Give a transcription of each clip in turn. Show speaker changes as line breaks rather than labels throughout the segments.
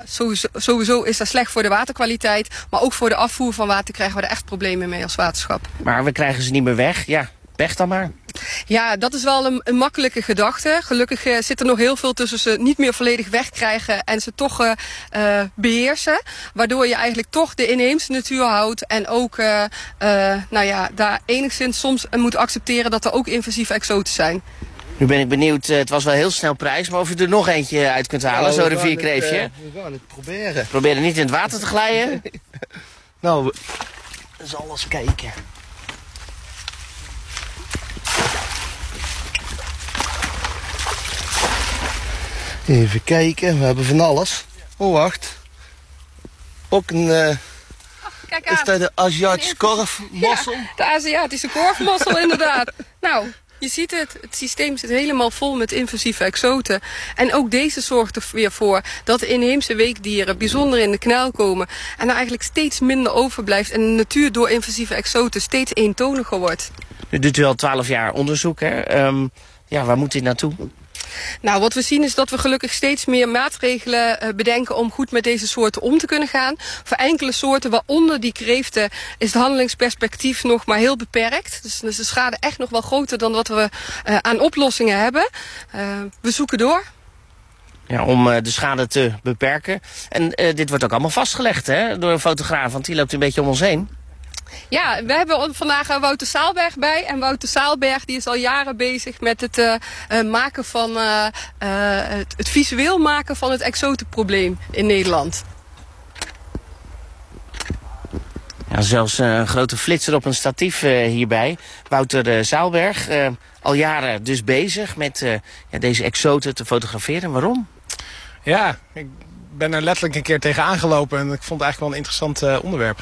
sowieso is dat slecht voor de waterkwaliteit. Maar ook voor de afvoer van water krijgen we er echt problemen mee als waterschap.
Maar we krijgen ze niet meer weg. Ja, weg dan maar.
Ja, dat is wel een makkelijke gedachte. Gelukkig zit er nog heel veel tussen ze niet meer volledig wegkrijgen en ze toch beheersen. Waardoor je eigenlijk toch de inheemse natuur houdt en ook daar enigszins soms moet accepteren dat er ook invasieve exoten zijn.
Nu ben ik benieuwd, het was wel heel snel prijs, maar of je er nog eentje uit kunt halen, zo'n rivierkreeftje.
We gaan het proberen.
Probeer er niet in het water te glijden.
Nou, we zullen eens kijken. Even kijken, we hebben van alles. Oh, wacht. Ook een...
Kijk aan.
Is dat de Aziatische korfmossel?
Ja, de Aziatische korfmossel inderdaad. Nou, je ziet het systeem zit helemaal vol met invasieve exoten. En ook deze zorgt er weer voor dat de inheemse weekdieren bijzonder in de knel komen. En er eigenlijk steeds minder overblijft en de natuur door invasieve exoten steeds eentoniger wordt.
Nu doet u al 12 jaar onderzoek, hè? Waar moet dit naartoe?
Nou, wat we zien is dat we gelukkig steeds meer maatregelen bedenken om goed met deze soorten om te kunnen gaan. Voor enkele soorten, waaronder die kreeften, is het handelingsperspectief nog maar heel beperkt. Dus de schade echt nog wel groter dan wat we aan oplossingen hebben. We zoeken door.
Ja, om de schade te beperken. En dit wordt ook allemaal vastgelegd, hè, door een fotograaf, want die loopt een beetje om ons heen.
Ja, we hebben vandaag Wouter Saalberg bij. En Wouter Saalberg die is al jaren bezig met het maken van het visueel maken van het exotenprobleem in Nederland.
Ja, zelfs een grote flitser op een statief hierbij. Wouter Saalberg, al jaren dus bezig met deze exoten te fotograferen. Waarom?
Ja, ik ben er letterlijk een keer tegen aangelopen en ik vond het eigenlijk wel een interessant onderwerp.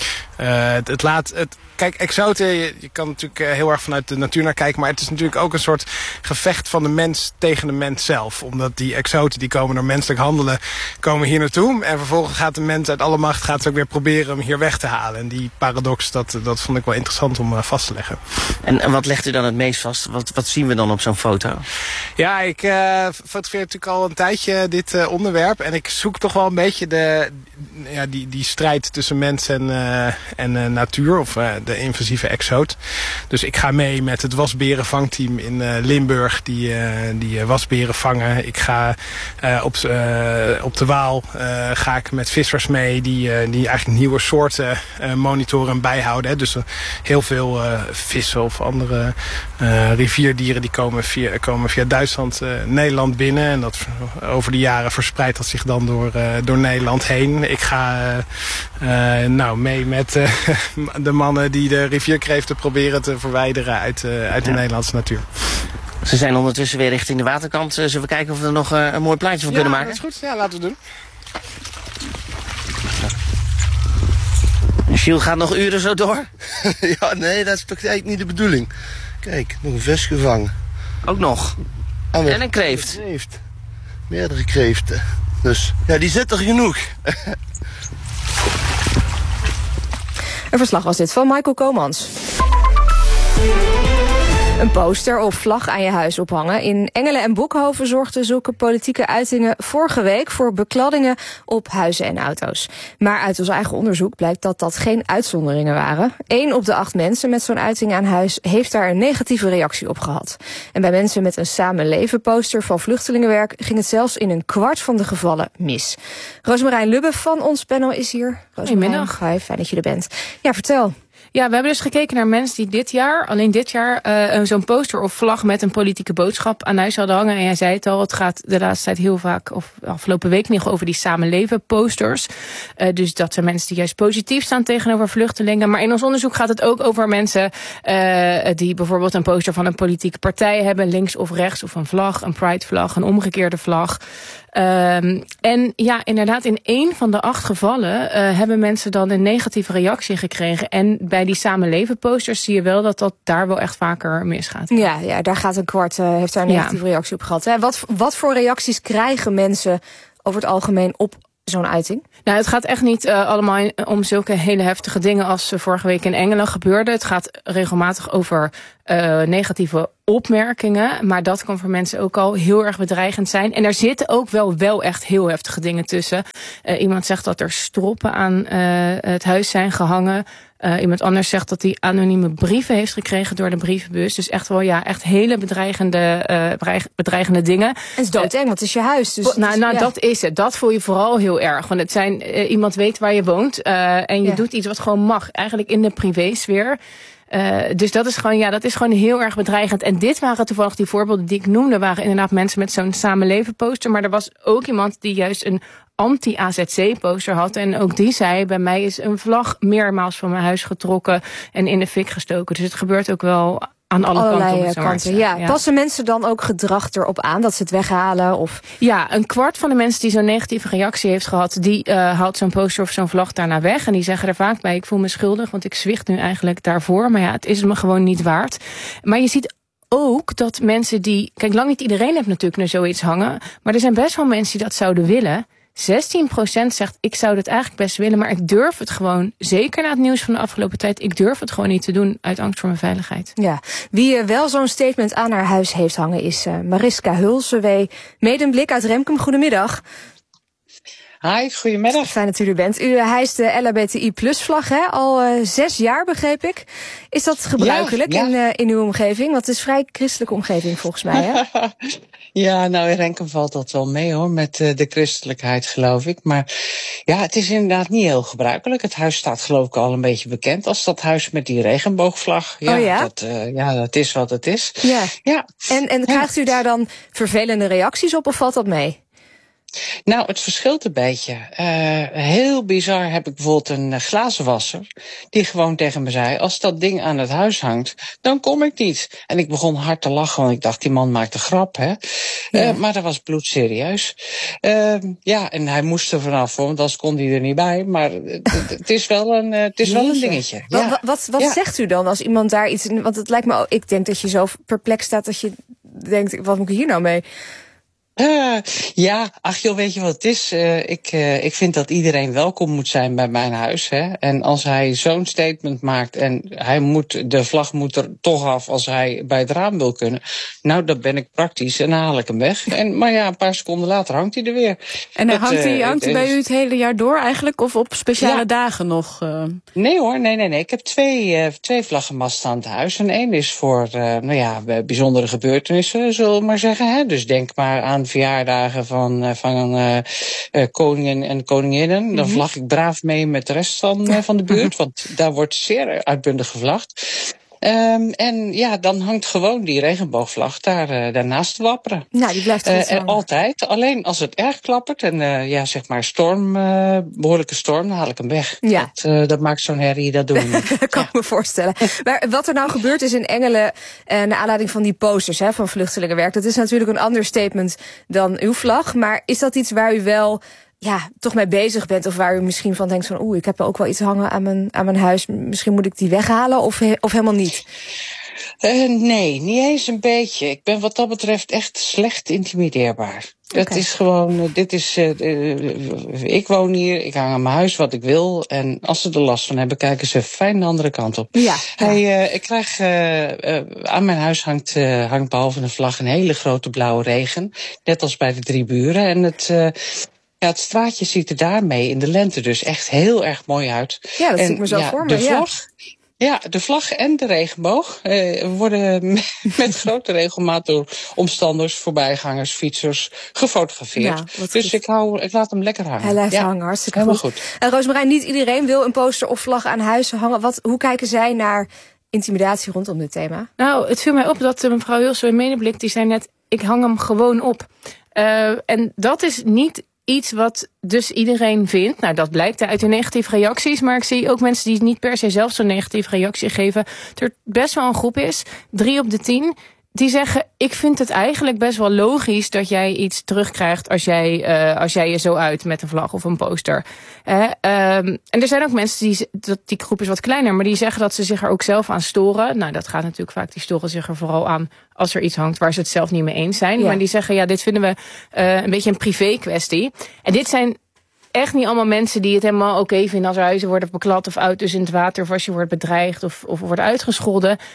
Kijk, exoten, je kan natuurlijk heel erg vanuit de natuur naar kijken, maar het is natuurlijk ook een soort gevecht van de mens tegen de mens zelf. Omdat die exoten die komen door menselijk handelen, komen hier naartoe. En vervolgens gaat de mens uit alle macht ook weer proberen hem hier weg te halen. En die paradox, dat vond ik wel interessant om vast te leggen.
En wat legt u dan het meest vast? Wat zien we dan op zo'n foto?
Ja, ik fotografeer natuurlijk al een tijdje dit onderwerp. En ik zoek toch wel een beetje die strijd tussen mens en natuur, of de invasieve exoot. Dus ik ga mee met het wasberenvangteam in Limburg, die wasberen vangen. Ik ga op de Waal ga ik met vissers mee die eigenlijk nieuwe soorten monitoren en bijhouden. Hè. Dus heel veel vissen of andere rivierdieren die komen via Duitsland Nederland binnen. En dat over de jaren verspreidt dat zich dan door Nederland heen. Ik ga mee met de mannen die de rivierkreeften proberen te verwijderen uit de Nederlandse natuur.
Ze zijn ondertussen weer richting de waterkant. Zullen we kijken of we er nog een mooi plaatje van kunnen maken?
Ja, dat is goed. Ja, laten we het doen.
Gilles gaat nog uren zo door?
Ja, nee, dat is toch eigenlijk niet de bedoeling. Kijk, nog een vis gevangen.
Ook nog. En een kreeft.
Meerdere kreeften. Dus ja, die zit er genoeg.
Een verslag was dit van Michael Komans. Een poster of vlag aan je huis ophangen. In Engelen en Boekhoven zorgden zulke politieke uitingen vorige week voor bekladdingen op huizen en auto's. Maar uit ons eigen onderzoek blijkt dat dat geen uitzonderingen waren. 1 op de 8 mensen met zo'n uiting aan huis heeft daar een negatieve reactie op gehad. En bij mensen met een samenleven poster van vluchtelingenwerk ging het zelfs in een kwart van de gevallen mis. Roosmarijn Lubbe van ons panel is hier.
Goedemiddag.
Hi, fijn dat je er bent. Ja, vertel.
Ja, we hebben dus gekeken naar mensen die alleen dit jaar, zo'n poster of vlag met een politieke boodschap aan huis hadden hangen. En jij zei het al, het gaat de laatste tijd heel vaak, of afgelopen week nog over die samenleven posters. Dus dat zijn mensen die juist positief staan tegenover vluchtelingen. Maar in ons onderzoek gaat het ook over mensen die bijvoorbeeld een poster van een politieke partij hebben, links of rechts, of een vlag, een pride-vlag, een omgekeerde vlag. En ja, inderdaad, in 1 van de 8 gevallen hebben mensen dan een negatieve reactie gekregen. En bij die samenleven posters zie je wel dat daar wel echt vaker misgaat.
Ja, daar gaat een kwart, heeft daar een negatieve reactie op gehad. Hè? Wat voor reacties krijgen mensen over het algemeen op zo'n uiting?
Nou, het gaat echt niet allemaal om zulke hele heftige dingen als vorige week in Engeland gebeurde. Het gaat regelmatig over negatieve opmerkingen. Maar dat kan voor mensen ook al heel erg bedreigend zijn. En er zitten ook wel echt heel heftige dingen tussen. Iemand zegt dat er stroppen aan het huis zijn gehangen. Iemand anders zegt dat hij anonieme brieven heeft gekregen door de brievenbus. Dus echt wel echt hele bedreigende dingen.
En het is doodeng, want het is je huis. Dus
dat is het. Dat voel je vooral heel erg. Want het zijn, iemand weet waar je woont. En je doet iets wat gewoon mag. Eigenlijk in de privésfeer. Dus dat is gewoon heel erg bedreigend. En dit waren toevallig die voorbeelden die ik noemde. Waren inderdaad mensen met zo'n samenleven poster. Maar er was ook iemand die juist een anti-AZC poster had. En ook die zei, bij mij is een vlag meermaals van mijn huis getrokken en in de fik gestoken. Dus het gebeurt ook wel aan allerlei kanten.
Ja. Passen mensen dan ook gedrag erop aan dat ze het weghalen? Of?
Ja, 1/4 van de mensen die zo'n negatieve reactie heeft gehad, die haalt zo'n poster of zo'n vlag daarna weg. En die zeggen er vaak bij, ik voel me schuldig, want ik zwicht nu eigenlijk daarvoor. Maar ja, het is me gewoon niet waard. Maar je ziet ook dat mensen die... Kijk, lang niet iedereen heeft natuurlijk naar zoiets hangen. Maar er zijn best wel mensen die dat zouden willen. 16% zegt, ik zou dit eigenlijk best willen, maar ik durf het gewoon, zeker na het nieuws van de afgelopen tijd, ik durf het gewoon niet te doen uit angst voor mijn veiligheid. Ja,
wie wel zo'n statement aan haar huis heeft hangen is Mariska Hulsewee, Medemblik uit Remkem. Goedemiddag.
Hi, goedemiddag.
Fijn dat u er bent. U hijst de LHBTI+-vlag, hè? Al 6 jaar, begreep ik. Is dat gebruikelijk in uw omgeving? Want het is een vrij christelijke omgeving volgens mij, hè?
Ja, nou in Renkum valt dat wel mee hoor, met de christelijkheid geloof ik. Maar ja, het is inderdaad niet heel gebruikelijk. Het huis staat geloof ik al een beetje bekend als dat huis met die regenboogvlag. Ja, dat is wat het is.
Ja. En krijgt u daar dan vervelende reacties op of valt dat mee?
Nou, het verschilt een beetje. Heel bizar heb ik bijvoorbeeld een glazenwasser die gewoon tegen me zei, als dat ding aan het huis hangt, dan kom ik niet. En ik begon hard te lachen, want ik dacht, die man maakt een grap, hè. Ja. Maar dat was bloedserieus. En hij moest er vanaf, want anders kon hij er niet bij. Maar het is wel een dingetje. Ja.
Wat zegt u dan als iemand daar iets... Want het lijkt me, ik denk dat je zo perplex staat dat je denkt, wat moet ik hier nou mee?
Weet je wat het is? Ik vind dat iedereen welkom moet zijn bij mijn huis. Hè? En als hij zo'n statement maakt en de vlag moet er toch af als hij bij het raam wil kunnen. Nou, dan ben ik praktisch en dan haal ik hem weg. Maar ja, een paar seconden later hangt hij er weer.
En hangt hij bij u het hele jaar door eigenlijk? Of op speciale dagen nog?
Nee hoor, nee. Ik heb twee vlaggenmasten aan het huis. En één is voor bijzondere gebeurtenissen, zullen we maar zeggen. Hè? Dus denk maar aan verjaardagen van koningen en koninginnen. Dan vlag ik braaf mee met de rest van de buurt. Want daar wordt zeer uitbundig gevlagd. Dan hangt gewoon die regenboogvlag daarnaast te wapperen.
Nou, die blijft
en altijd. Alleen als het erg klappert en behoorlijke storm, dan haal ik hem weg.
Ja.
Dat maakt zo'n herrie, dat doen we niet.
Dat kan ik me voorstellen. Maar wat er nou gebeurt is in Engelen, naar aanleiding van die posters van vluchtelingenwerk, dat is natuurlijk een ander statement dan uw vlag. Maar is dat iets waar u wel toch mee bezig bent, of waar u misschien van denkt van ik heb er ook wel iets hangen aan mijn huis, misschien moet ik die weghalen, of helemaal niet?
Nee, niet eens een beetje. Ik ben wat dat betreft echt slecht intimideerbaar. Okay. Het is gewoon, ik woon hier, ik hang aan mijn huis wat ik wil. En als ze er last van hebben, kijken ze fijn de andere kant op. Ja. Ik krijg, aan mijn huis hangt behalve een vlag een hele grote blauwe regen. Net als bij de 3 buren. En het straatje ziet er daarmee in de lente dus echt heel erg mooi uit.
Ja, dat zie ik me zo voor me.
De vlag en de regenboog worden met grote regelmaat door omstanders, voorbijgangers, fietsers gefotografeerd. Ja, dus ik laat hem lekker hangen.
Hij blijft hangen, hartstikke helemaal goed. Roosmarijn, niet iedereen wil een poster of vlag aan huis hangen. Hoe kijken zij naar intimidatie rondom dit thema?
Nou, het viel mij op dat mevrouw Hulsewee Medemblik, die zei net, ik hang hem gewoon op. En dat is niet iets wat dus iedereen vindt. Nou, dat blijkt uit de negatieve reacties. Maar ik zie ook mensen die niet per se zelf zo'n negatieve reactie geven. Dat er best wel een groep is, 3 op de 10... die zeggen, ik vind het eigenlijk best wel logisch dat jij iets terugkrijgt als jij je zo uit met een vlag of een poster. En er zijn ook mensen die groep is wat kleiner, maar die zeggen dat ze zich er ook zelf aan storen. Nou, dat gaat natuurlijk vaak, die storen zich er vooral aan als er iets hangt waar ze het zelf niet mee eens zijn. Ja. Maar die zeggen, dit vinden we een beetje een privé kwestie. En dit zijn echt niet allemaal mensen die het helemaal oké vinden als er huizen worden beklad of auto's in het water of als je wordt bedreigd of wordt uitgescholden.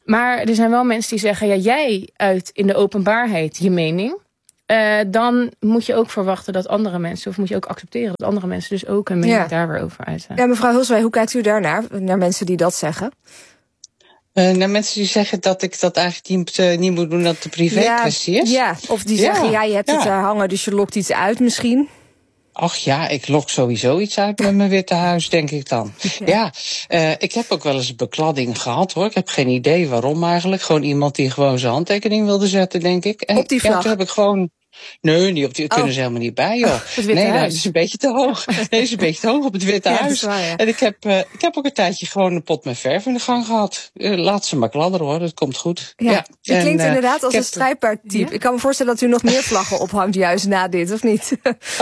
Maar er zijn wel mensen die zeggen, ja, jij uit in de openbaarheid je mening. Dan moet je ook verwachten dat andere mensen, of moet je ook accepteren dat andere mensen dus ook een mening daar weer over uiten.
Ja, mevrouw Hulswij, hoe kijkt u daarnaar? Naar mensen die dat zeggen?
Naar mensen die zeggen dat ik dat eigenlijk niet moet doen, dat het een privé-kwestie is.
Ja, of die zeggen, je hebt het hangen, dus je lokt iets uit misschien.
Ach ja, ik lok sowieso iets uit met mijn witte huis, denk ik dan. Ja, ik heb ook wel eens bekladding gehad, hoor. Ik heb geen idee waarom eigenlijk. Gewoon iemand die gewoon zijn handtekening wilde zetten, denk ik. En
op die vlag?
Toen heb ik gewoon... Nee, niet op die kunnen ze helemaal niet bij, joh. Dat is een beetje te hoog. Nee, is een beetje te hoog op het Witte Huis. Waar, ja. En ik heb ook een tijdje gewoon een pot met verf in de gang gehad. Laat ze maar kladderen, hoor. Dat komt goed.
Ja. Je klinkt inderdaad als een strijdpaardtype. Ja? Ik kan me voorstellen dat u nog meer vlaggen ophangt juist na dit, of niet?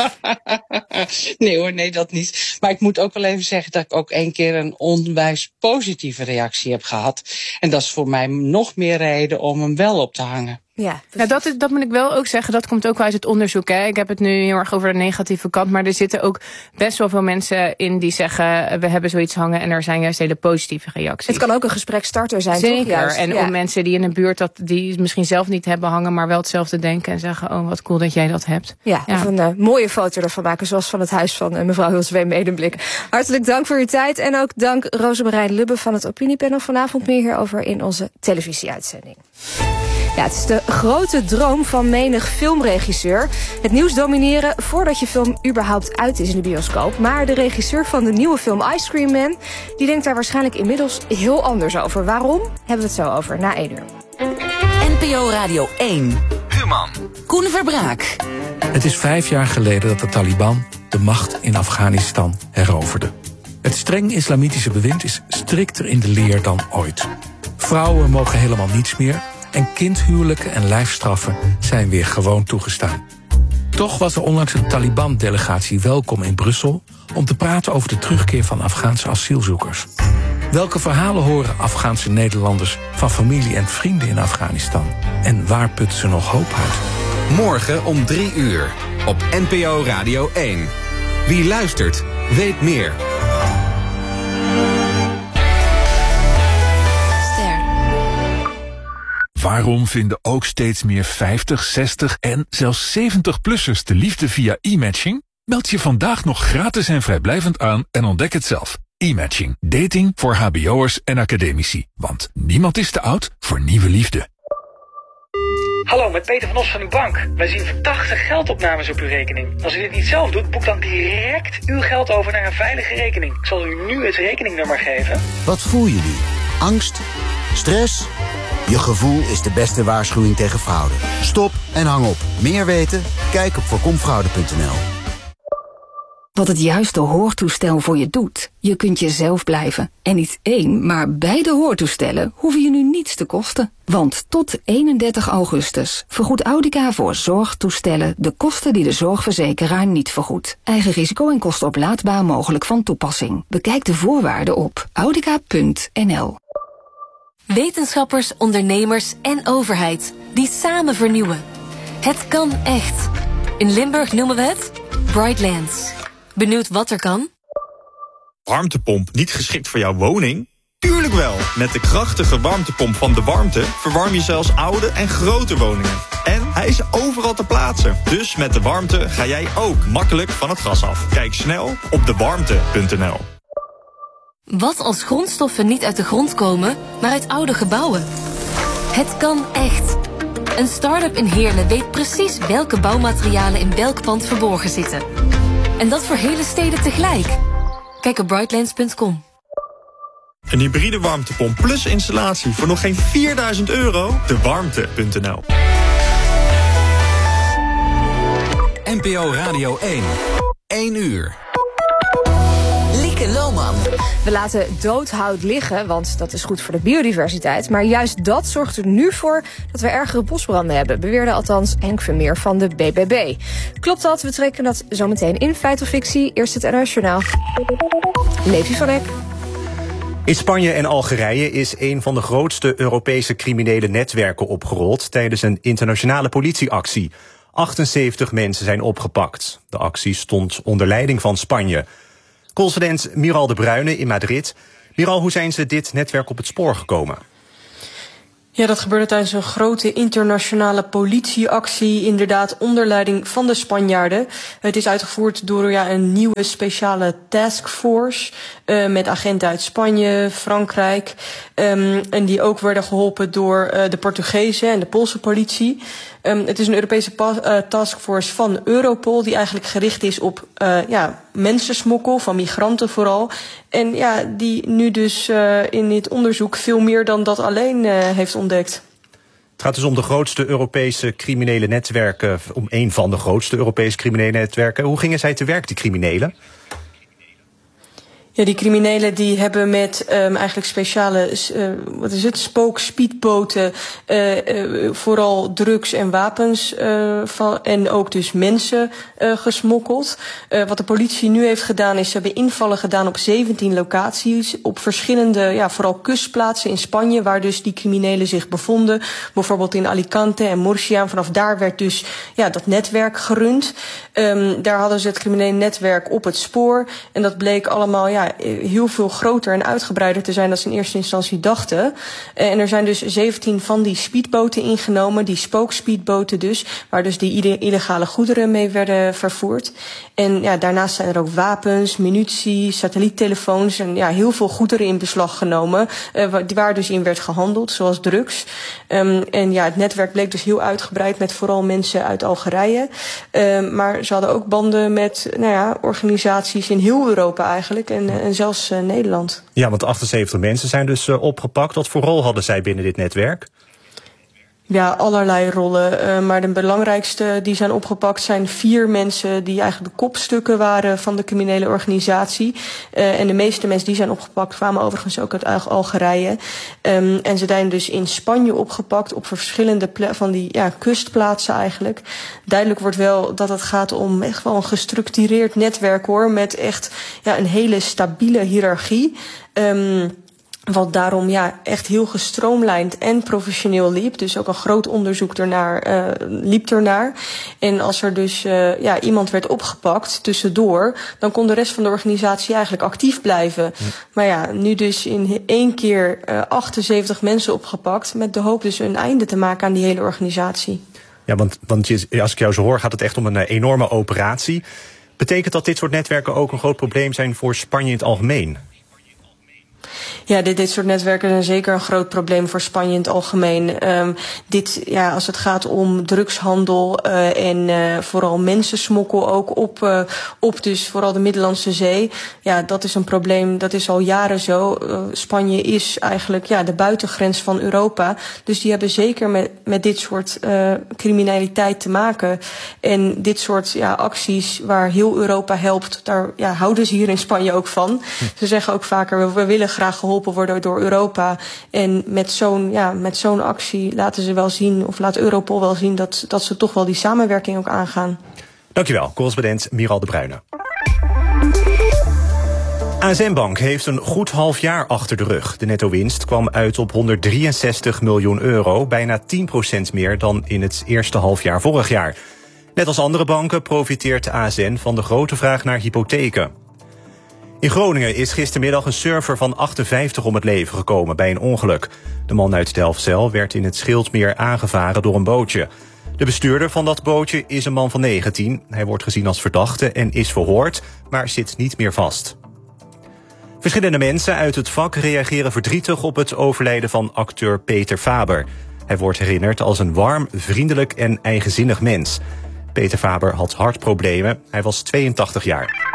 Nee hoor, nee, dat niet. Maar ik moet ook wel even zeggen dat ik ook 1 keer een onwijs positieve reactie heb gehad. En dat is voor mij nog meer reden om hem wel op te hangen.
Ja, dat moet ik wel ook zeggen. Dat komt ook wel uit het onderzoek. Hè. Ik heb het nu heel erg over de negatieve kant. Maar er zitten ook best wel veel mensen in die zeggen, we hebben zoiets hangen. En er zijn juist hele positieve reacties.
Het kan ook een gesprekstarter zijn,
zeker.
Toch? Juist.
En om mensen die in de buurt die misschien zelf niet hebben hangen, maar wel hetzelfde denken. En zeggen, oh wat cool dat jij dat hebt.
Ja. Of een mooie foto ervan maken. Zoals van het huis van mevrouw Hulswee Medemblik. Hartelijk dank voor uw tijd. En ook dank Rosemarijn Lubbe van het Opiniepanel. Vanavond meer hierover in onze televisieuitzending. Ja, het is de grote droom van menig filmregisseur. Het nieuws domineren voordat je film überhaupt uit is in de bioscoop. Maar de regisseur van de nieuwe film Ice Cream Man, die denkt daar waarschijnlijk inmiddels heel anders over. Waarom? Hebben we het zo over na 1 uur.
NPO Radio 1. Human. Koen Verbraak.
Het is 5 jaar geleden dat de Taliban de macht in Afghanistan heroverde. Het streng islamitische bewind is strikter in de leer dan ooit. Vrouwen mogen helemaal niets meer. En kindhuwelijken en lijfstraffen zijn weer gewoon toegestaan. Toch was er onlangs een Taliban-delegatie welkom in Brussel om te praten over de terugkeer van Afghaanse asielzoekers. Welke verhalen horen Afghaanse Nederlanders van familie en vrienden in Afghanistan? En waar putten ze nog hoop uit?
Morgen om 3 uur op NPO Radio 1. Wie luistert, weet meer.
Waarom vinden ook steeds meer 50, 60 en zelfs 70-plussers de liefde via e-matching? Meld je vandaag nog gratis en vrijblijvend aan en ontdek het zelf. E-matching. Dating voor hbo'ers en academici. Want niemand is te oud voor nieuwe liefde.
Hallo, met Peter van Os van uw bank. Wij zien verdachte geldopnames op uw rekening. Als u dit niet zelf doet, boek dan direct uw geld over naar een veilige rekening. Ik zal u nu het rekeningnummer geven.
Wat voel je nu? Angst? Stress? Je gevoel is de beste waarschuwing tegen fraude. Stop en hang op. Meer weten? Kijk op voorkomfraude.nl.
Wat het juiste hoortoestel voor je doet. Je kunt jezelf blijven. En niet 1, maar beide hoortoestellen hoeven je nu niets te kosten. Want tot 31 augustus vergoedt Audica voor zorgtoestellen de kosten die de zorgverzekeraar niet vergoedt. Eigen risico en kosten oplaadbaar mogelijk van toepassing. Bekijk de voorwaarden op audica.nl.
Wetenschappers, ondernemers en overheid die samen vernieuwen. Het kan echt. In Limburg noemen we het Brightlands. Benieuwd wat er kan?
Warmtepomp niet geschikt voor jouw woning? Tuurlijk wel! Met de krachtige warmtepomp van De Warmte verwarm je zelfs oude en grote woningen. En hij is overal te plaatsen. Dus met De Warmte ga jij ook makkelijk van het gas af. Kijk snel op dewarmte.nl.
Wat als grondstoffen niet uit de grond komen, maar uit oude gebouwen? Het kan echt. Een start-up in Heerlen weet precies welke bouwmaterialen in welk pand verborgen zitten. En dat voor hele steden tegelijk. Kijk op brightlands.com.
Een hybride warmtepomp plus installatie voor nog geen €4.000. Dewarmte.nl.
NPO Radio 1. 1 uur.
Lieke Lohman.
We laten doodhout liggen, want dat is goed voor de biodiversiteit. Maar juist dat zorgt er nu voor dat we ergere bosbranden hebben, beweerde althans Henk Vermeer van de BBB. Klopt dat? We trekken dat zometeen in Feit of Fictie. Eerst het NOS Journaal. Levi van Eck.
In Spanje en Algerije is een van de grootste Europese criminele netwerken opgerold tijdens een internationale politieactie. 78 mensen zijn opgepakt. De actie stond onder leiding van Spanje. Correspondent Miral de Bruyne in Madrid. Miral, hoe zijn ze dit netwerk op het spoor gekomen?
Ja, dat gebeurde tijdens een grote internationale politieactie, inderdaad onder leiding van de Spanjaarden. Het is uitgevoerd door een nieuwe speciale taskforce met agenten uit Spanje, Frankrijk, en die ook werden geholpen door de Portugese en de Poolse politie. Het is een Europese taskforce van Europol die eigenlijk gericht is op mensensmokkel, van migranten vooral. En die nu dus in dit onderzoek veel meer dan dat alleen heeft ontdekt.
Het gaat dus om de grootste Europese criminele netwerken, om een van de grootste Europese criminele netwerken. Hoe gingen zij te werk, die criminelen?
Ja, die criminelen die hebben met eigenlijk speciale spookspeedboten vooral drugs en wapens en ook dus mensen gesmokkeld. Wat de politie nu heeft gedaan is, ze hebben invallen gedaan op 17 locaties, op verschillende, vooral kustplaatsen in Spanje, waar dus die criminelen zich bevonden. Bijvoorbeeld in Alicante en Murcia. Vanaf daar werd dus dat netwerk gerund. Daar hadden ze het criminele netwerk op het spoor. En dat bleek allemaal heel veel groter en uitgebreider te zijn dan ze in eerste instantie dachten. En er zijn dus 17 van die speedboten ingenomen, die spookspeedboten dus, waar dus die illegale goederen mee werden vervoerd. En daarnaast zijn er ook wapens, munitie, satelliettelefoons en heel veel goederen in beslag genomen, waar dus in werd gehandeld, zoals drugs. En het netwerk bleek dus heel uitgebreid met vooral mensen uit Algerije. Maar ze hadden ook banden met organisaties in heel Europa eigenlijk en zelfs Nederland.
Ja, want 78 mensen zijn dus opgepakt. Wat voor rol hadden zij binnen dit netwerk?
Ja, allerlei rollen. Maar de belangrijkste die zijn opgepakt zijn 4 mensen die eigenlijk de kopstukken waren van de criminele organisatie. En de meeste mensen die zijn opgepakt kwamen overigens ook uit Algerije. En ze zijn dus in Spanje opgepakt op verschillende van die kustplaatsen eigenlijk. Duidelijk wordt wel dat het gaat om echt wel een gestructureerd netwerk hoor, met echt een hele stabiele hiërarchie. Wat daarom echt heel gestroomlijnd en professioneel liep. Dus ook een groot onderzoek liep ernaar. En als er dus iemand werd opgepakt tussendoor, dan kon de rest van de organisatie eigenlijk actief blijven. Ja. Maar nu dus in 1 keer 78 mensen opgepakt, met de hoop dus een einde te maken aan die hele organisatie. Ja, want
als ik jou zo hoor, gaat het echt om een enorme operatie. Betekent dat dit soort netwerken ook een groot probleem zijn voor Spanje in het algemeen?
Ja, dit soort netwerken zijn zeker een groot probleem voor Spanje in het algemeen. Als het gaat om drugshandel en vooral mensensmokkel ook op dus vooral de Middellandse Zee. Ja, dat is een probleem, dat is al jaren zo. Spanje is eigenlijk de buitengrens van Europa. Dus die hebben zeker met dit soort criminaliteit te maken. En dit soort acties waar heel Europa helpt, daar houden ze hier in Spanje ook van. Ze zeggen ook vaker, we willen graag geholpen worden door Europa. En met zo'n actie laten ze wel zien, of laat Europol wel zien, dat ze toch wel die samenwerking ook aangaan.
Dankjewel, correspondent Miral de Bruyne. ASN Bank heeft een goed half jaar achter de rug. De netto-winst kwam uit op 163 miljoen euro, bijna 10% meer dan in het eerste halfjaar vorig jaar. Net als andere banken profiteert ASN van de grote vraag naar hypotheken. In Groningen is gistermiddag een surfer van 58 om het leven gekomen bij een ongeluk. De man uit Delfzijl werd in het Schildmeer aangevaren door een bootje. De bestuurder van dat bootje is een man van 19. Hij wordt gezien als verdachte en is verhoord, maar zit niet meer vast. Verschillende mensen uit het vak reageren verdrietig op het overlijden van acteur Peter Faber. Hij wordt herinnerd als een warm, vriendelijk en eigenzinnig mens. Peter Faber had hartproblemen. Hij was 82 jaar.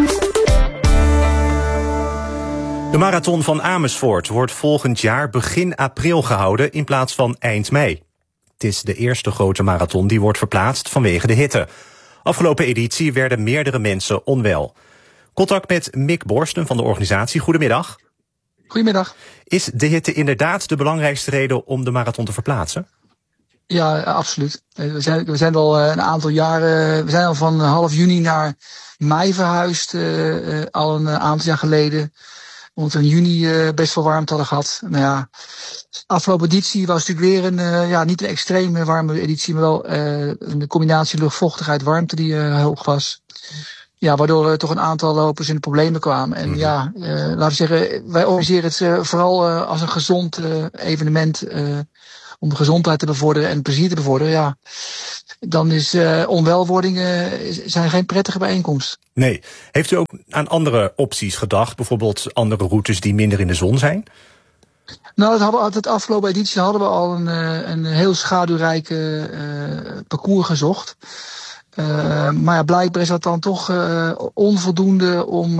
De marathon van Amersfoort wordt volgend jaar begin april gehouden in plaats van eind mei. Het is de eerste grote marathon die wordt verplaatst vanwege de hitte. Afgelopen editie werden meerdere mensen onwel. Contact met Mick Borsten van de organisatie. Goedemiddag.
Goedemiddag.
Is de hitte inderdaad de belangrijkste reden om de marathon te verplaatsen?
Ja, absoluut. We zijn al een aantal jaren, we zijn al van half juni naar mei verhuisd, al een aantal jaar geleden. Omdat we in juni best wel warmte hadden gehad. Nou ja, afgelopen editie was natuurlijk weer een niet een extreme warme editie, maar wel een combinatie luchtvochtigheid warmte die hoog was. waardoor er toch een aantal lopers in de problemen kwamen. En laten we zeggen, wij organiseren het vooral als een gezond evenement om de gezondheid te bevorderen en het plezier te bevorderen. Ja, dan is onwelwordingen zijn geen prettige bijeenkomst.
Nee. Heeft u ook aan andere opties gedacht? Bijvoorbeeld andere routes die minder in de zon zijn?
Nou, het afgelopen editie hadden we al een heel schaduwrijke parcours gezocht. Maar blijkbaar is dat dan toch onvoldoende om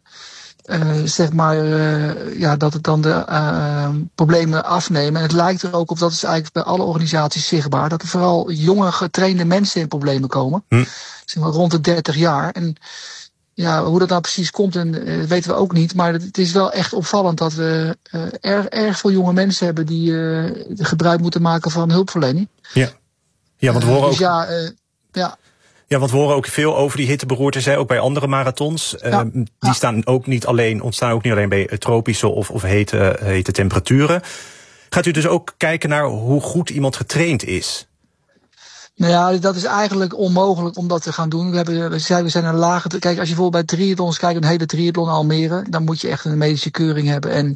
dat het dan de problemen afnemen. En het lijkt er ook op, dat is eigenlijk bij alle organisaties zichtbaar, dat er vooral jonge getrainde mensen in problemen komen. Zeg maar rond de 30 jaar. En hoe dat nou precies komt, weten we ook niet. Maar het is wel echt opvallend dat we erg veel jonge mensen hebben die gebruik moeten maken van hulpverlening.
Ja, want we horen ook...
Ja,
want we horen ook veel over die hitteberoerte, ook bij andere marathons. Die ontstaan ook niet alleen bij tropische of hete temperaturen. Gaat u dus ook kijken naar hoe goed iemand getraind is?
Nou ja, dat is eigenlijk onmogelijk om dat te gaan doen. We zijn een lage... Kijk, als je bijvoorbeeld bij triathlons kijkt, een hele triathlon Almere, dan moet je echt een medische keuring hebben en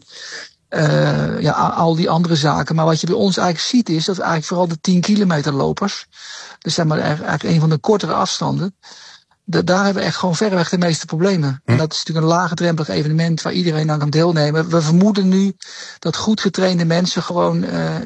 al die andere zaken. Maar wat je bij ons eigenlijk ziet is dat we eigenlijk vooral de 10 kilometer lopers, dus zeg maar eigenlijk een van de kortere afstanden, daar hebben we echt gewoon verreweg de meeste problemen. En dat is natuurlijk een laagdrempelig evenement waar iedereen aan kan deelnemen. We vermoeden nu dat goed getrainde mensen gewoon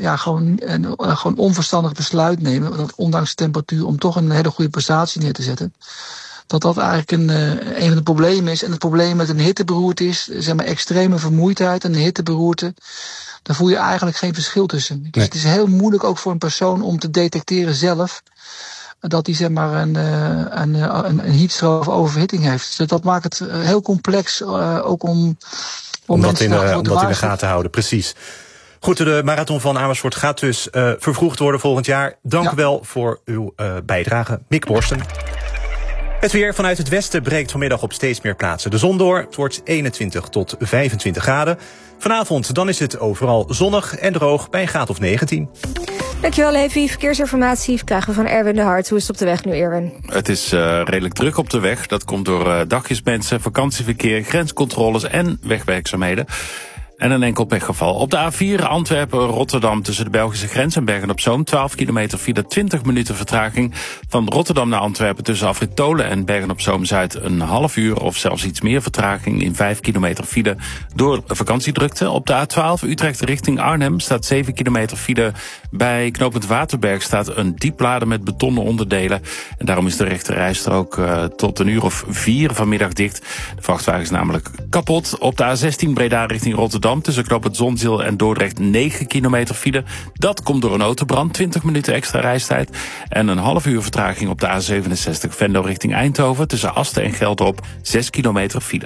onverstandig besluit nemen, dat ondanks de temperatuur, om toch een hele goede prestatie neer te zetten. Dat eigenlijk een van de problemen is. En het probleem met een hitteberoerte is, zeg maar, extreme vermoeidheid en een hitteberoerte. Daar voel je eigenlijk geen verschil tussen. Dus het is heel moeilijk ook voor een persoon om te detecteren zelf dat hij zeg maar een heatstroke of oververhitting heeft. Dus dat maakt het heel complex, ook om
dat in de gaten te houden, precies. Goed, de marathon van Amersfoort gaat dus vervroegd worden volgend jaar. Dank u wel voor uw bijdrage, Mick Borsten. Het weer vanuit het westen breekt vanmiddag op steeds meer plaatsen de zon door. Het wordt 21 tot 25 graden. Vanavond dan is het overal zonnig en droog bij een graad of 19.
Dankjewel, Levi. Verkeersinformatie krijgen we van Erwin de Hart. Hoe is het op de weg nu, Erwin?
Het is redelijk druk op de weg. Dat komt door dagjesmensen, vakantieverkeer, grenscontroles en wegwerkzaamheden. En een enkel pechgeval. Op de A4 Antwerpen-Rotterdam tussen de Belgische grens en Bergen-op-Zoom. 12 kilometer file, 20 minuten vertraging. Van Rotterdam naar Antwerpen tussen Afrit Tolen en Bergen-op-Zoom-Zuid een half uur of zelfs iets meer vertraging in 5 kilometer file door vakantiedrukte. Op de A12 Utrecht richting Arnhem staat 7 kilometer file. Bij knooppunt Waterberg staat een dieplader met betonnen onderdelen. En daarom is de rechterrijstrook tot een uur of 4 vanmiddag dicht. De vrachtwagen is namelijk kapot. Op de A16 Breda richting Rotterdam tussen knooppunt Zonzeel en Dordrecht 9 kilometer file. Dat komt door een autobrand, 20 minuten extra reistijd. En een half uur vertraging op de A67 Venlo richting Eindhoven tussen Asten en Geldrop 6 kilometer file.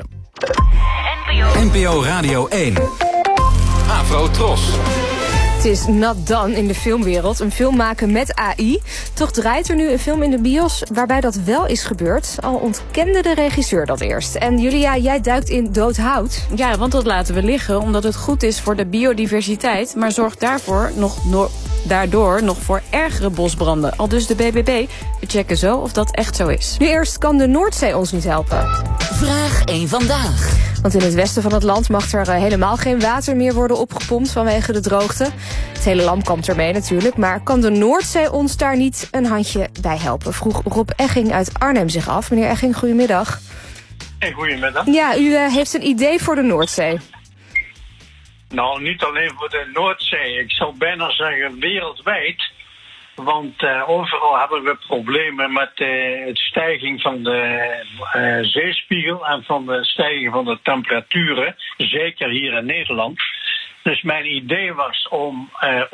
NPO Radio 1. Afro Tros.
Het is not done in de filmwereld. Een film maken met AI. Toch draait er nu een film in de bios waarbij dat wel is gebeurd. Al ontkende de regisseur dat eerst. En Julia, jij duikt in dood hout.
Ja, want dat laten we liggen omdat het goed is voor de biodiversiteit, maar zorgt daardoor nog voor ergere bosbranden. Al dus de BBB. We checken zo of dat echt zo is.
Nu eerst, kan de Noordzee ons niet helpen?
Vraag 1 vandaag.
Want in het westen van het land mag er helemaal geen water meer worden opgepompt vanwege de droogte. Het hele land kampt ermee natuurlijk. Maar kan de Noordzee ons daar niet een handje bij helpen? Vroeg Rob Egging uit Arnhem zich af. Meneer Egging, goedemiddag.
Hey, goedemiddag.
Ja, u heeft een idee voor de Noordzee.
Nou, niet alleen voor de Noordzee. Ik zou bijna zeggen wereldwijd. Want overal hebben we problemen met het stijging van de zeespiegel en van de stijging van de temperaturen. Zeker hier in Nederland. Dus mijn idee was om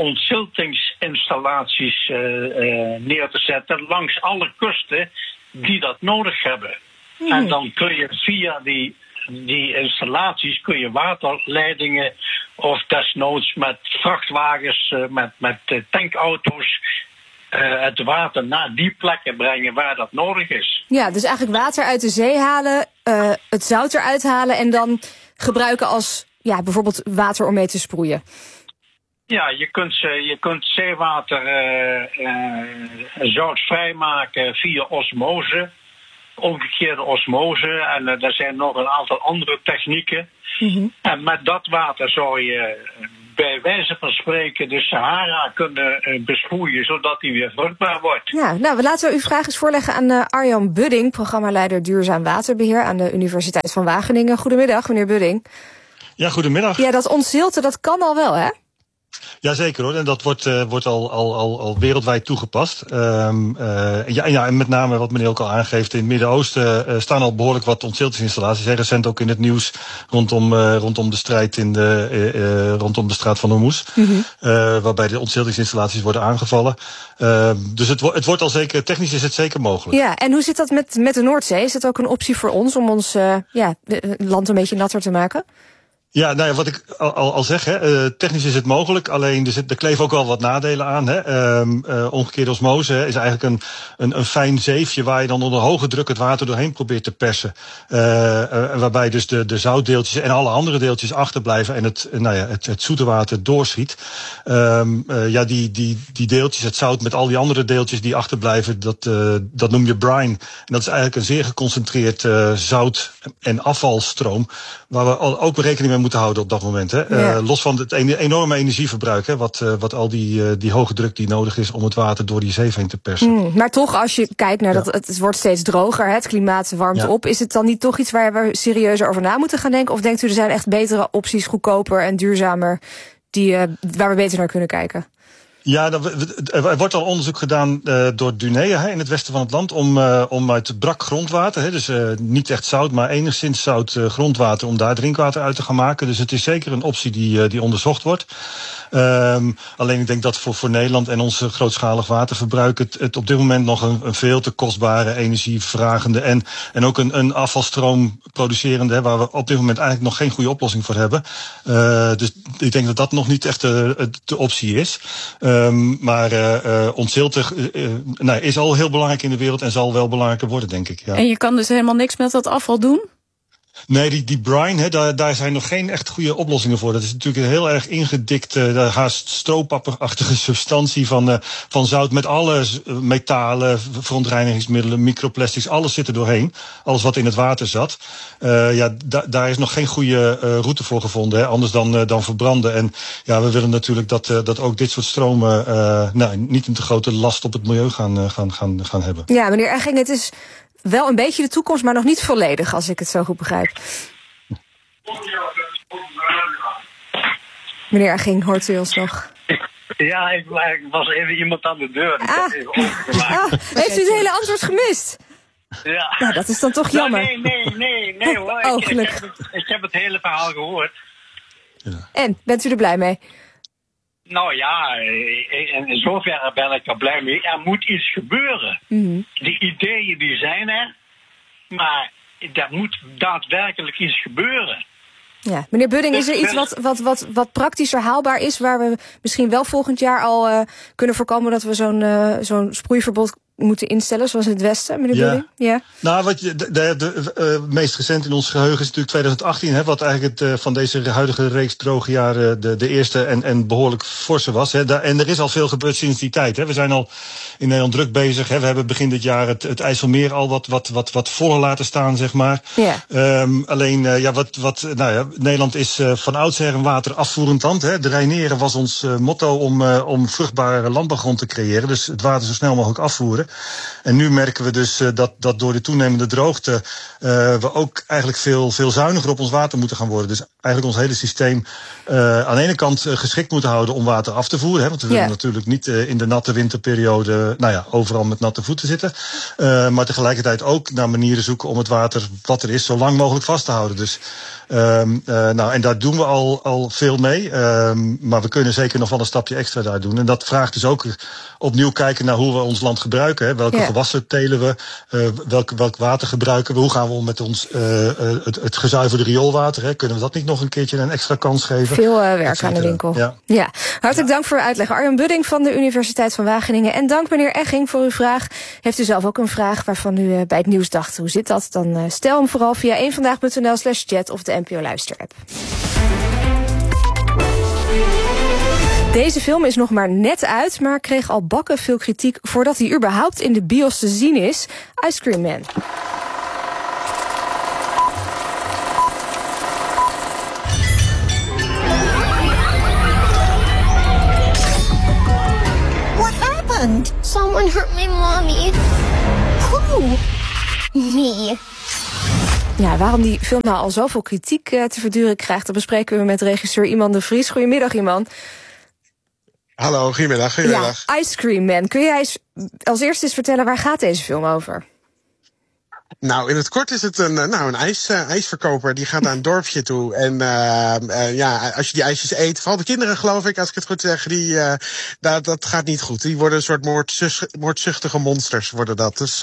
ontziltingsinstallaties neer te zetten langs alle kusten die dat nodig hebben. En dan kun je via die installaties kun je waterleidingen of desnoods met vrachtwagens, met tankauto's het water naar die plekken brengen waar dat nodig is.
Ja, dus eigenlijk water uit de zee halen, het zout eruit halen en dan gebruiken als bijvoorbeeld water om mee te sproeien.
Ja, je kunt zeewater zoutvrij maken via osmose. omgekeerde osmose en er zijn nog een aantal andere technieken. En met dat water zou je bij wijze van spreken de Sahara kunnen besproeien, zodat die weer vruchtbaar wordt.
Ja, nou, laten we uw vraag eens voorleggen aan Arjan Budding, programmaleider Duurzaam Waterbeheer aan de Universiteit van Wageningen. Goedemiddag, meneer Budding.
Ja, goedemiddag.
Ja, dat ontzilten, dat kan al wel, hè?
Jazeker hoor, en dat wordt al wereldwijd toegepast. En met name wat meneer ook al aangeeft, in het Midden-Oosten staan al behoorlijk wat ontziltingsinstallaties. Recent ook in het nieuws rondom de strijd rondom de straat van Hormuz. Waarbij de ontziltingsinstallaties worden aangevallen. Dus het wordt al zeker, technisch is het zeker mogelijk.
Ja, en hoe zit dat met de Noordzee? Is dat ook een optie voor ons om ons land een beetje natter te maken?
Ja, nou ja, wat ik al zeg, technisch is het mogelijk, alleen er kleven ook wel wat nadelen aan. Omgekeerde osmose is eigenlijk een fijn zeefje waar je dan onder hoge druk het water doorheen probeert te persen. Waarbij dus de zoutdeeltjes en alle andere deeltjes achterblijven en het zoete water doorschiet. Die deeltjes, het zout met al die andere deeltjes die achterblijven, dat noem je brine. En dat is eigenlijk een zeer geconcentreerd zout- en afvalstroom, waar we ook rekening mee moeten houden op dat moment. Los van het enorme energieverbruik, wat al die hoge druk die nodig is om het water door die zeef heen te persen.
Maar toch, als je kijkt naar dat het wordt steeds droger, het klimaat warmt op, is het dan niet toch iets waar we serieuzer over na moeten gaan denken? Of denkt u er zijn echt betere opties, goedkoper en duurzamer, waar we beter naar kunnen kijken?
Ja, er wordt al onderzoek gedaan door Dunea in het westen van het land om uit brak grondwater, dus niet echt zout, maar enigszins zout grondwater, om daar drinkwater uit te gaan maken. Dus het is zeker een optie die onderzocht wordt. Alleen ik denk dat voor Nederland en ons grootschalig waterverbruik het op dit moment nog een veel te kostbare, energievragende en ook een afvalstroom producerende, waar we op dit moment eigenlijk nog geen goede oplossing voor hebben. Dus ik denk dat nog niet echt de optie is. Maar ontzilten is al heel belangrijk in de wereld en zal wel belangrijker worden, denk ik. Ja.
En je kan dus helemaal niks met dat afval doen?
Nee, die brine, daar zijn nog geen echt goede oplossingen voor. Dat is natuurlijk een heel erg ingedikte, haast stroopapperachtige substantie van zout met alle metalen, verontreinigingsmiddelen, microplastics, alles zit er doorheen. Alles wat in het water zat. Daar is nog geen goede route voor gevonden, anders dan verbranden. En ja, we willen natuurlijk dat ook dit soort stromen niet een te grote last op het milieu gaan hebben.
Ja, meneer Egging, het is wel een beetje de toekomst, maar nog niet volledig, als ik het zo goed begrijp. Meneer Egging, hoort u ons nog?
Ja, ik was even iemand aan de deur.
Heeft u het hele antwoord gemist?
Ja.
Nou, dat is dan toch jammer.
Nee hoor. Ik heb het hele verhaal gehoord.
Ja.
En, bent u er blij mee?
Nou ja, in zoverre ben ik er blij mee. Er moet iets gebeuren. Die ideeën die zijn er, maar er moet daadwerkelijk iets gebeuren.
Ja, meneer Budding, is er iets wat praktischer haalbaar is, waar we misschien wel volgend jaar al kunnen voorkomen dat we zo'n sproeiverbod moeten instellen, zoals in het Westen, meneer Budding? Ja.
Nou, de meest recent in ons geheugen is natuurlijk 2018, wat eigenlijk van deze huidige reeks droge jaren de eerste en behoorlijk forse was. En er is al veel gebeurd sinds die tijd. We zijn al in Nederland druk bezig. We hebben begin dit jaar het IJsselmeer al wat voller laten staan, zeg maar.
Ja.
Alleen, Nederland is van oudsher een waterafvoerend land. De Reineren was ons motto om vruchtbare landbouwgrond te creëren. Dus het water zo snel mogelijk afvoeren. En nu merken we dus dat door de toenemende droogte we ook eigenlijk veel zuiniger op ons water moeten gaan worden. Dus eigenlijk ons hele systeem aan de ene kant geschikt moeten houden om water af te voeren. Want we willen natuurlijk niet in de natte winterperiode overal met natte voeten zitten. Maar tegelijkertijd ook naar manieren zoeken om het water wat er is zo lang mogelijk vast te houden. Dus en daar doen we al veel mee. Maar we kunnen zeker nog wel een stapje extra daar doen. En dat vraagt dus ook opnieuw kijken naar hoe we ons land gebruiken. Welke gewassen telen we? Welk water gebruiken we? Hoe gaan we om met ons het gezuiverde rioolwater? Kunnen we dat niet nog een keertje een extra kans geven?
Veel werk aan de winkel. Ja. Hartelijk dank voor uw uitleg. Arjan Budding van de Universiteit van Wageningen. En dank meneer Egging voor uw vraag. Heeft u zelf ook een vraag waarvan u bij het nieuws dacht, hoe zit dat? Dan stel hem vooral via eenvandaag.nl/chat of de NPO Luister-app. Deze film is nog maar net uit, maar kreeg al bakken veel kritiek voordat hij überhaupt in de bios te zien is. Ice Cream Man. Nee. Ja, waarom die film nou al zoveel kritiek te verduren krijgt, dat bespreken we met regisseur Iman de Vries. Goedemiddag, Iman.
Hallo, goedemiddag.
Ja, Ice Cream Man. Kun jij als eerste eens vertellen, waar gaat deze film over?
Nou, in het kort is het een ijsverkoper. Die gaat naar een dorpje toe. En als je die ijsjes eet, vooral de kinderen geloof ik, als ik het goed zeg, dat gaat niet goed. Die worden een soort moordzuchtige monsters, worden dat. Dus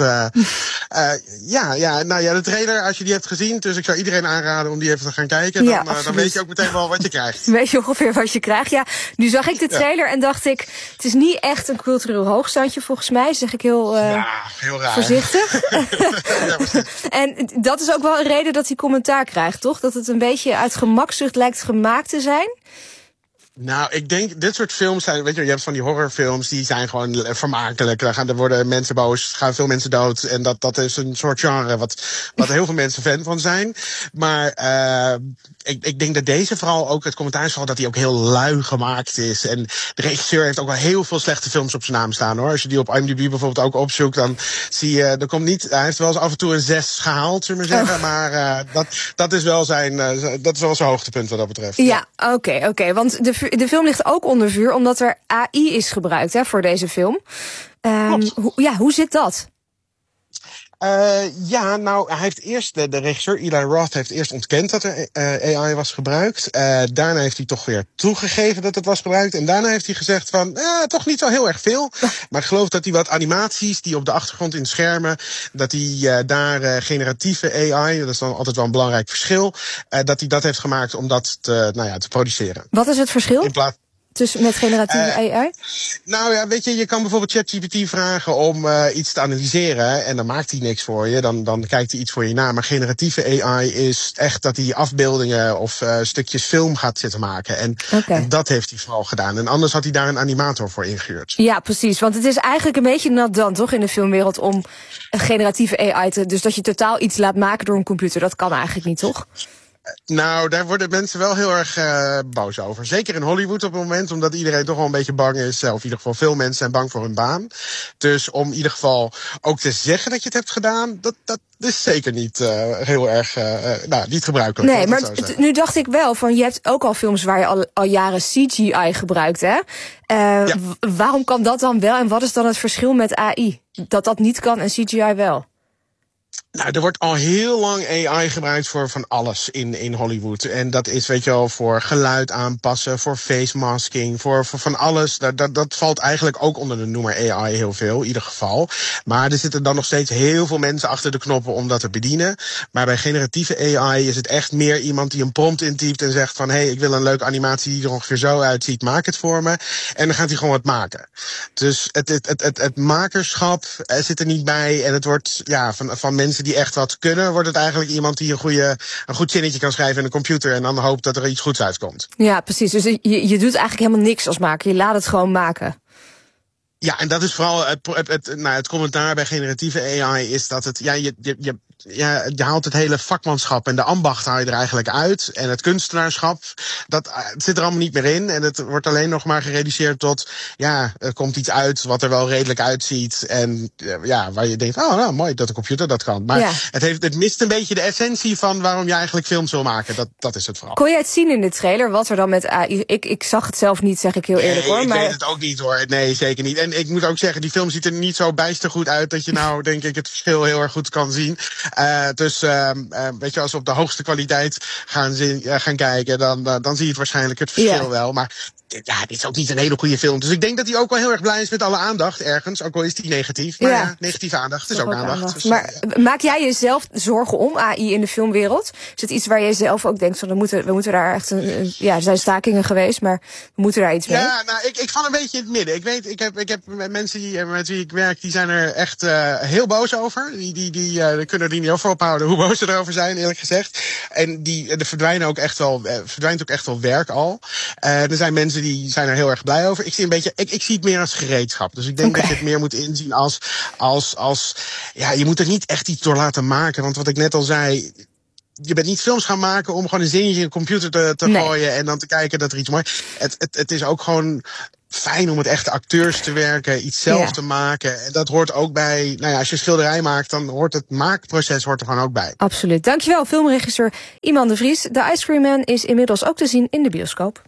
de trailer, als je die hebt gezien, dus ik zou iedereen aanraden om die even te gaan kijken. Dan weet je ook meteen wel wat je krijgt.
Weet je ongeveer wat je krijgt? Ja, nu zag ik de trailer en dacht ik, het is niet echt een cultureel hoogstandje volgens mij. Zeg ik heel
raar.
Voorzichtig. En dat is ook wel een reden dat hij commentaar krijgt, toch? Dat het een beetje uit gemakzucht lijkt gemaakt te zijn?
Nou, ik denk, dit soort films zijn, weet je hebt van die horrorfilms, die zijn gewoon vermakelijk. Er worden mensen boos, gaan veel mensen dood. En dat is een soort genre wat heel veel mensen fan van zijn. Maar ik denk dat deze vooral ook, het commentaar is vooral dat hij ook heel lui gemaakt is. En de regisseur heeft ook wel heel veel slechte films op zijn naam staan, hoor. Als je die op IMDb bijvoorbeeld ook opzoekt, dan zie je, hij heeft wel eens af en toe een 6 gehaald, zullen we maar zeggen. Maar dat is wel zijn hoogtepunt wat dat betreft.
Ja, oké. Want de film ligt ook onder vuur omdat er AI is gebruikt voor deze film. Hoe zit dat?
Hij heeft eerst, de regisseur Eli Roth heeft eerst ontkend dat er AI was gebruikt. Daarna heeft hij toch weer toegegeven dat het was gebruikt. En daarna heeft hij gezegd van, toch niet zo heel erg veel. Maar ik geloof dat hij wat animaties die op de achtergrond in schermen, dat hij daar generatieve AI, dat is dan altijd wel een belangrijk verschil, dat hij dat heeft gemaakt om dat te produceren.
Wat is het verschil? Dus met generatieve AI?
Nou ja, weet je kan bijvoorbeeld ChatGPT vragen om iets te analyseren en dan maakt hij niks voor je. Dan kijkt hij iets voor je na. Maar generatieve AI is echt dat hij afbeeldingen of stukjes film gaat zitten maken. En dat heeft hij vooral gedaan. En anders had hij daar een animator voor ingehuurd. Ja,
precies. Want het is eigenlijk een beetje nat dan, toch, in de filmwereld om een generatieve AI dus dat je totaal iets laat maken door een computer. Dat kan eigenlijk niet, toch?
Nou, daar worden mensen wel heel erg boos over. Zeker in Hollywood op het moment, omdat iedereen toch wel een beetje bang is. Of in ieder geval veel mensen zijn bang voor hun baan. Dus om in ieder geval ook te zeggen dat je het hebt gedaan, dat is zeker niet heel erg niet gebruikelijk.
Nee, maar nu dacht ik wel van, je hebt ook al films waar je al jaren CGI gebruikt, hè? Waarom kan dat dan wel en wat is dan het verschil met AI? Dat niet kan en CGI wel?
Nou, er wordt al heel lang AI gebruikt voor van alles in Hollywood. En dat is, weet je wel, voor geluid aanpassen, voor face masking, voor van alles. Dat valt eigenlijk ook onder de noemer AI heel veel, in ieder geval. Maar er zitten dan nog steeds heel veel mensen achter de knoppen om dat te bedienen. Maar bij generatieve AI is het echt meer iemand die een prompt intypt en zegt van, ik wil een leuke animatie die er ongeveer zo uitziet, maak het voor me. En dan gaat hij gewoon wat maken. Dus het makerschap zit er niet bij en het wordt van mensen die echt wat kunnen, wordt het eigenlijk iemand die een goed zinnetje kan schrijven in een computer en dan hoopt dat er iets goeds uitkomt. Ja, precies. Dus je doet eigenlijk helemaal niks als maker. Je laat het gewoon maken. Ja, en dat is vooral het commentaar bij generatieve AI is dat het, je haalt het hele vakmanschap en de ambacht haal je er eigenlijk uit. En het kunstenaarschap, het zit er allemaal niet meer in. En het wordt alleen nog maar gereduceerd tot, er komt iets uit wat er wel redelijk uitziet. En waar je denkt, mooi dat de computer dat kan. Maar het mist een beetje de essentie van waarom je eigenlijk films wil maken. Dat is het vooral. Kon jij het zien in de trailer, wat er dan met AI... Ik zag het zelf niet, zeg ik heel eerlijk hoor. Ik weet het ook niet hoor. Nee, zeker niet. En ik moet ook zeggen, die film ziet er niet zo bijster goed uit dat je nou, denk ik, het verschil heel erg goed kan zien. Weet je, als we op de hoogste kwaliteit gaan kijken, dan zie je het waarschijnlijk het verschil wel. Maar dit is ook niet een hele goede film. Dus ik denk dat hij ook wel heel erg blij is met alle aandacht ergens. Ook al is die negatief. Maar negatieve aandacht is ook aandacht. Dus, maar maak jij jezelf zorgen om AI in de filmwereld? Is het iets waar jij zelf ook denkt van, we moeten daar echt er zijn stakingen geweest, maar we moeten daar iets mee? Ja, nou, ik val een beetje in het midden. Ik weet, ik heb mensen met wie ik werk, die zijn er echt heel boos over. Die kunnen er niet over ophouden hoe boos ze erover zijn, eerlijk gezegd. En er verdwijnt ook echt wel werk al. Er zijn mensen die zijn er heel erg blij over. Ik zie het meer als gereedschap. Dus ik denk dat je het meer moet inzien als je moet er niet echt iets door laten maken. Want wat ik net al zei, je bent niet films gaan maken om gewoon een zinnetje in een computer te gooien en dan te kijken dat er iets mooi. Het is ook gewoon fijn om met echte acteurs te werken, iets zelf te maken. En dat hoort ook bij, als je schilderij maakt, dan hoort het maakproces er gewoon ook bij.
Absoluut. Dankjewel, filmregisseur Iman de Vries. The Ice Cream Man is inmiddels ook te zien in de bioscoop.